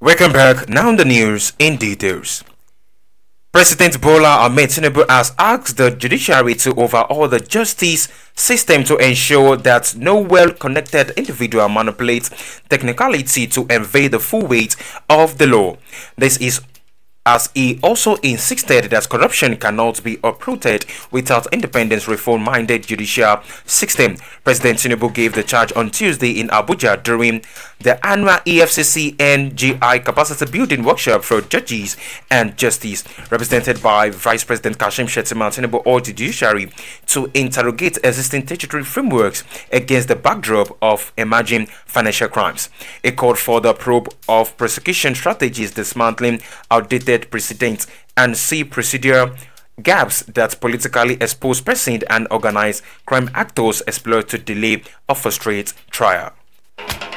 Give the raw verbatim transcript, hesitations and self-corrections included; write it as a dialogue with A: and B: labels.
A: Welcome back. Now the news in details. President Bola Ahmed Tinubu has asked the judiciary to overhaul the justice system to ensure that no well-connected individual manipulates technicality to evade the full weight of the law. This is as he also insisted that corruption cannot be uprooted without independent reform-minded judicial system. President Tinubu gave the charge on Tuesday in Abuja during the annual E F C C N G I capacity building workshop for judges and justice, represented by Vice President Kashim Shettima. Tinubu urged the judiciary to interrogate existing statutory frameworks against the backdrop of emerging financial crimes. He called for the probe of prosecution strategies, dismantling outdated precedents, and see procedural gaps that politically exposed persons and organized crime actors exploit to delay or frustrate trial.